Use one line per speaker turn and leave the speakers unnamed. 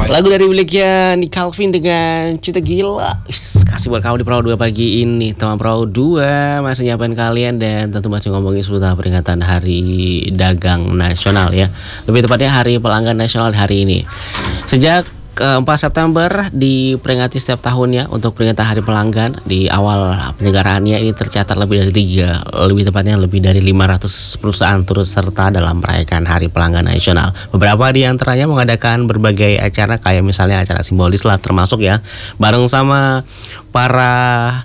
Lagu dari miliknya Nick Calvin dengan Cinta Gila. Kasih buat kamu di Perahu 2 pagi ini. Teman Perahu 2 masih nyiapin kalian dan tentu masih ngomongin seputar peringatan Hari Dagang Nasional ya. Lebih tepatnya Hari Pelanggan Nasional hari ini. Sejak 4 September diperingati setiap tahunnya untuk peringatan Hari Pelanggan. Di awal penyelenggaraannya ini tercatat lebih tepatnya lebih dari 500 perusahaan turut serta dalam merayakan Hari Pelanggan Nasional. Beberapa di antaranya mengadakan berbagai acara kayak misalnya acara simbolis lah termasuk ya bareng sama para